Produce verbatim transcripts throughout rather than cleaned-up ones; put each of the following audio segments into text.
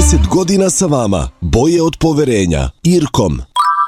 trideset godina sa vama. Boje od poverenja. Irkom.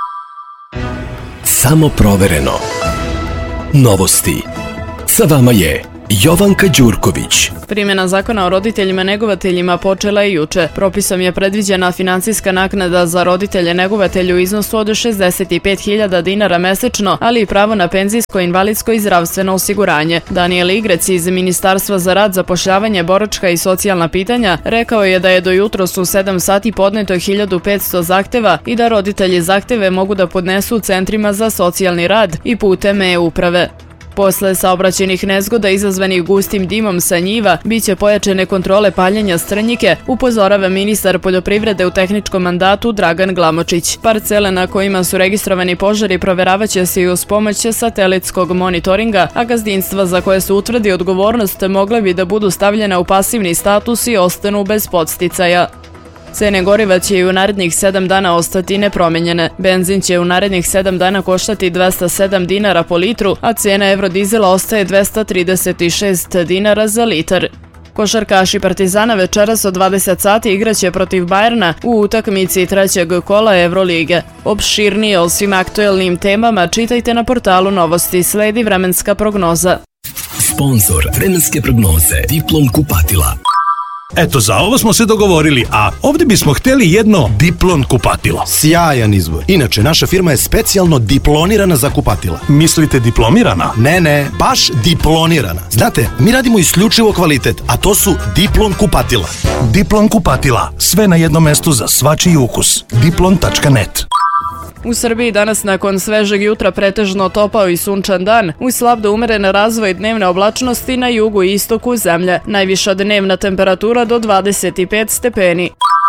Samo provereno. Novosti. Sa vama je Jovanka Đurković. Primjena zakona o roditeljima negovateljima počela je juče. Propisom je predviđena finansijska naknada za roditelje negovatelju u iznosu od šezdeset pet hiljada dinara mesečno, ali i pravo na penzijsko, invalidsko i zdravstveno osiguranje. Danijel Igrec iz Ministarstva za rad, zapošljavanje, boračka i socijalna pitanja rekao je da je do jutros u sedam sati podneto hiljadu petsto zahteva i da roditelji zahteve mogu da podnesu u centrima za socijalni rad i putem e-uprave. Posle saobraćajnih nezgoda izazvanih gustim dimom sa njiva, biće pojačane kontrole paljenja strnjike, upozorava ministar poljoprivrede u tehničkom mandatu Dragan Glamočić. Parcele na kojima su registrovani požari proveravaće se i uz pomoć satelitskog monitoringa, a gazdinstva za koje se utvrdi odgovornost mogle bi da budu stavljena u pasivni status i ostanu bez podsticaja. Cene goriva će i u narednih sedam dana ostati nepromenjene. Benzin će u narednih sedam dana koštati dvesta sedam dinara po litru, a cena evrodizela ostaje dvesta trideset šest dinara za litar. Košarkaši Partizana večeras od dvadeset sati igraće protiv Bajerna u utakmici trećeg kola Evrolige. Opširnije o svim aktuelnim temama čitajte na portalu Novosti. Sledi vremenska prognoza. Sponzor vremenske prognoze Diplom kupatila. Eto, za ovo smo se dogovorili, a ovdje bismo htjeli jedno Diplon kupatilo. Sjajan izbor. Inače, naša firma je specijalno diplonirana za kupatila. Mislite diplomirana? Ne, ne, baš diplonirana. Znate, mi radimo isključivo kvalitet, a to su Diplon kupatila. Diplon kupatila. Sve na jednom mestu za svačiji ukus. diplon tačka net. U Srbiji danas nakon svežeg jutra pretežno topao i sunčan dan, uz slab do umeren razvoj dnevne oblačnosti na jugu i istoku zemlje. Najviša dnevna temperatura do dvadeset pet stepeni.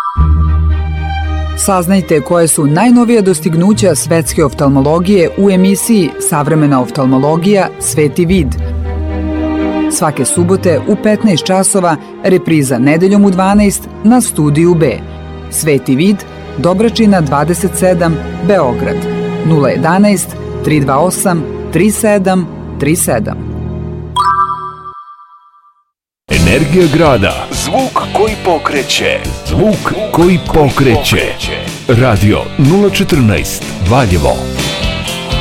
Saznajte koje su najnovija dostignuća svetske oftalmologije u emisiji Savremena oftalmologija Sveti vid. Svake subote u petnaest časova, repriza nedeljom u dvanaest na Studiju B. Sveti vid, Dobračina dvadeset sedam, Beograd, nula jedanaest, tri dva osam, tri sedam tri sedam. Energija grada. Zvuk koji pokreće. Zvuk koji pokreće. Radio nula četrnaest Valjevo.